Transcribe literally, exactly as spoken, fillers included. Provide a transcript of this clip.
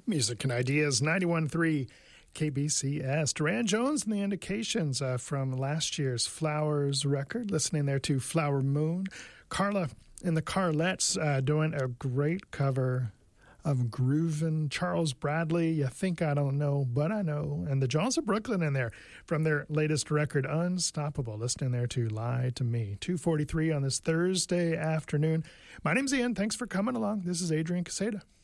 Music and Ideas, ninety-one point three K B C S. Duran Jones and the Indications uh, from last year's Flowers record. Listening there to Flower Moon. Carla and the Carlettes uh, doing a great cover of Groovin'. Charles Bradley, You Think I Don't Know, But I Know. And the Johns of Brooklyn in there from their latest record, Unstoppable. Listening there to Lie to Me. two forty-three on this Thursday afternoon. My name's Ian. Thanks for coming along. This is Adrian Caseta.